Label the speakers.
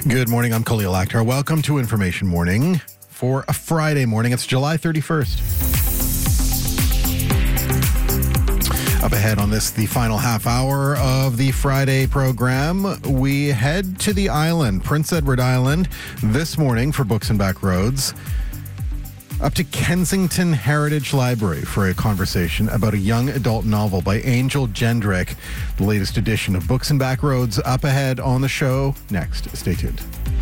Speaker 1: Good morning, I'm Khalil Akhtar. Welcome to Information Morning for a Friday morning. It's July 31st. Up ahead on the final half hour of the Friday program, we head to the island, Prince Edward Island, this morning for Books and Back Roads. Up to Kensington Heritage Library for a conversation about a young adult novel by Angel Jendrick. The latest edition of Books and Back Roads up ahead on the show next. Stay tuned.